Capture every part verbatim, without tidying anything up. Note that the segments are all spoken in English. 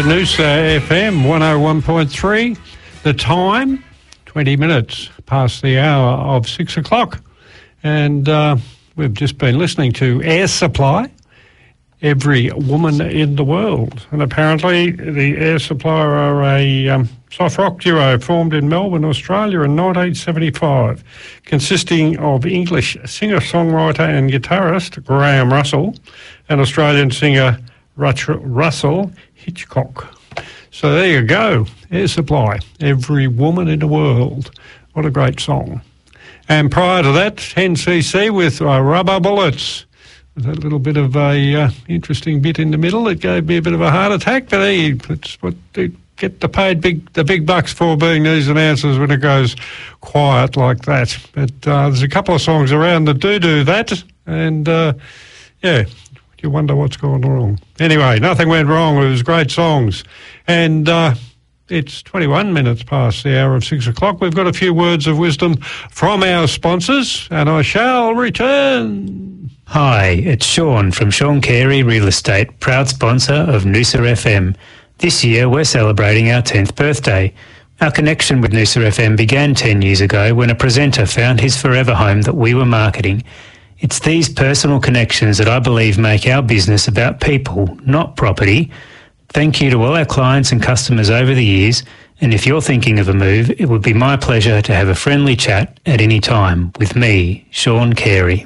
Noosa F M one oh one point three. The time, twenty minutes past the hour of six o'clock. And uh, we've just been listening to Air Supply, Every Woman in the World. And apparently the Air Supply are a um, soft rock duo formed in Melbourne, Australia in nineteen seventy-five, consisting of English singer-songwriter and guitarist Graham Russell and Australian singer Russell Hitchcock. So there you go, Air Supply, Every Woman in the World. What a great song. And prior to that, N C C with uh, Rubber Bullets. With that little bit of a uh, interesting bit in the middle, it gave me a bit of a heart attack, but hey, it's what they get the paid big the big bucks for, being these announcers when it goes quiet like that. But uh, there's a couple of songs around that do do that, and uh, yeah, you wonder what's gone wrong. Anyway, nothing went wrong. It was great songs. And uh, it's twenty-one minutes past the hour of six o'clock. We've got a few words of wisdom from our sponsors, and I shall return. Hi, it's Sean from Sean Carey Real Estate, proud sponsor of Noosa F M. This year we're celebrating our tenth birthday. Our connection with Noosa F M began ten years ago when a presenter found his forever home that we were marketing. It's these personal connections that I believe make our business about people, not property. Thank you to all our clients and customers over the years, and if you're thinking of a move, it would be my pleasure to have a friendly chat at any time with me, Sean Carey.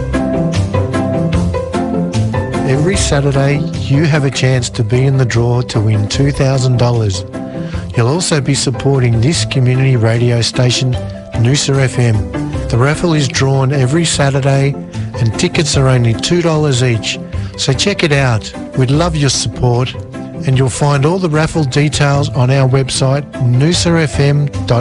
Every Saturday, you have a chance to be in the draw to win two thousand dollars. You'll also be supporting this community radio station, Noosa F M. The raffle is drawn every Saturday and tickets are only two dollars each. So check it out. We'd love your support, and you'll find all the raffle details on our website, noosa f m dot com.